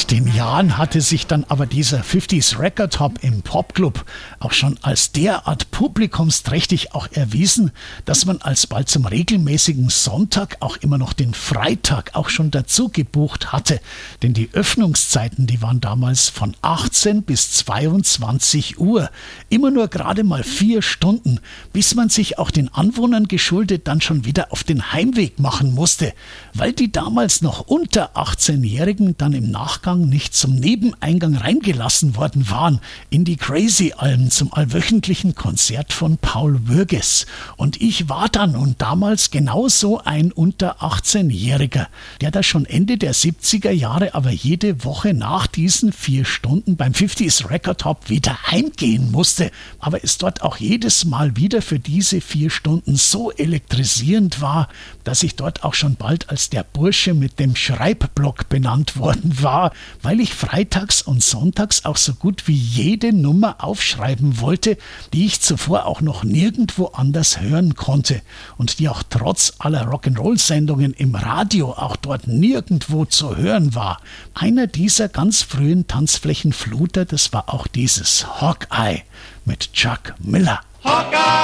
Mit den Jahren hatte sich dann aber dieser 50s Record Hop im Popclub auch schon als derart publikumsträchtig auch erwiesen, dass man alsbald zum regelmäßigen Sonntag auch immer noch den Freitag auch schon dazu gebucht hatte. Denn die Öffnungszeiten, die waren damals von 18 bis 22 Uhr. Immer nur gerade mal 4 Stunden, bis man sich auch den Anwohnern geschuldet dann schon wieder auf den Heimweg machen musste, weil die damals noch unter 18-Jährigen dann im Nachgang nicht zum Nebeneingang reingelassen worden waren in die Crazy-Alm zum allwöchentlichen Konzert von Paul Würges. Und ich war dann und damals genauso ein unter 18-Jähriger, der da schon Ende der 70er Jahre aber jede Woche nach diesen 4 Stunden beim 50s Record Hop wieder heimgehen musste, aber es dort auch jedes Mal wieder für diese 4 Stunden so elektrisierend war, dass ich dort auch schon bald als der Bursche mit dem Schreibblock benannt worden war, weil ich freitags und sonntags auch so gut wie jede Nummer aufschreiben wollte, die ich zuvor auch noch nirgendwo anders hören konnte und die auch trotz aller Rock'n'Roll-Sendungen im Radio auch dort nirgendwo zu hören war. Einer dieser ganz frühen Tanzflächenfluter, das war auch dieses Hawkeye mit Chuck Miller. Hawkeye!